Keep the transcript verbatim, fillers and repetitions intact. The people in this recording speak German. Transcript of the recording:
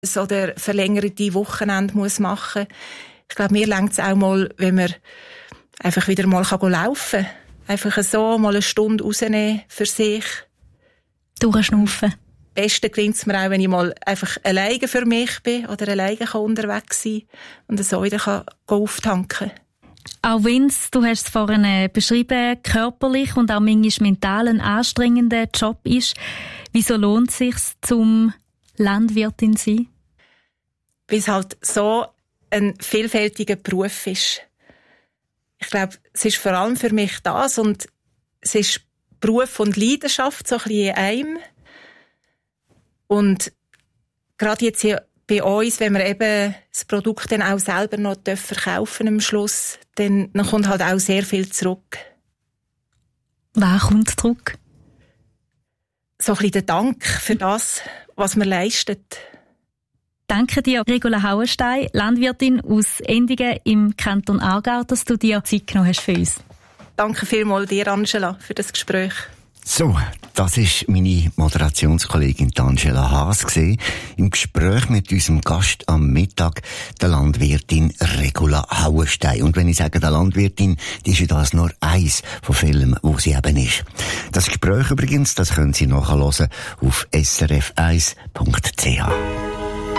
oder verlängerte Wochenende muss machen. Ich glaube, mir reicht es auch mal, wenn man einfach wieder mal laufen kann. Einfach so mal eine Stunde rausnehmen für sich. Durchschnaufen. Am besten gelingt es mir auch, wenn ich mal einfach alleine für mich bin oder alleine unterwegs sein kann und so wieder kann auftanken kann. Auch wenn es, du hast es vorhin beschrieben, körperlich und auch manchmal mental ein anstrengender Job ist, wieso lohnt es sich, zum Landwirtin zu sein? Weil es halt so ein vielfältiger Beruf ist. Ich glaube, es ist vor allem für mich das und es ist Beruf und Leidenschaft so ein bisschen in einem. Und gerade jetzt hier bei uns, wenn wir eben das Produkt dann auch selber noch verkaufen am Schluss, dann, dann kommt halt auch sehr viel zurück. Was kommt zurück? So ein bisschen der Dank für das, was man leistet. Danke dir, Regula Hauenstein, Landwirtin aus Endigen im Kanton Aargau, dass du dir Zeit genommen hast für uns. Danke vielmals dir, Angela, für das Gespräch. So, das ist meine Moderationskollegin Angela Haas gewesen, im Gespräch mit unserem Gast am Mittag, der Landwirtin Regula Hauenstein. Und wenn ich sage der Landwirtin, die ist ja das nur eins von Filmen, wo sie eben ist. Das Gespräch übrigens, das können Sie nachhören auf s r f eins punkt c h.